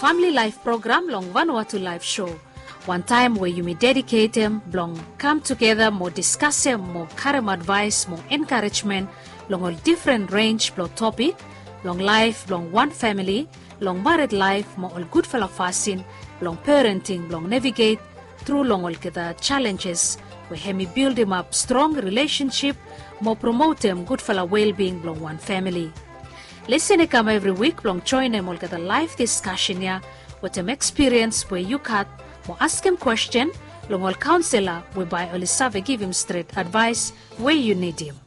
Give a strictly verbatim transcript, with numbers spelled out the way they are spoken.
family life program long Vanuatu live show. One time where you may dedicate them, long come together, more discuss them, more current advice, more encouragement, long all different range, long topic, long life, long one family, long married life, more all good fellow fasting, long parenting, long navigate through long all the challenges, where hemi build him up strong relationship, more promote them good fellow well-being, long one family. Listen to come every week, long join them all the live discussion here, with them experience where you cut, more ask him question, long all counselor, whereby all give him straight advice where you need him.